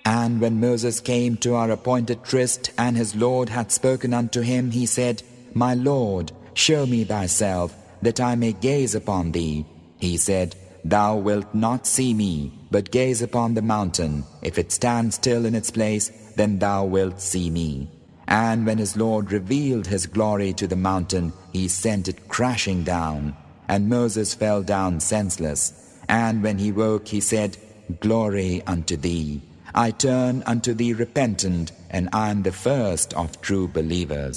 And when Moses came to our appointed tryst, and his Lord had spoken unto him, he said, My Lord, show me thyself, that I may gaze upon thee. He said, Thou wilt not see me, but gaze upon the mountain. If it stand still in its place, then thou wilt see me. And when his Lord revealed his glory to the mountain, he sent it crashing down. And Moses fell down senseless. And when he woke, he said, Glory unto thee. I turn unto thee repentant, and I am the first of true believers.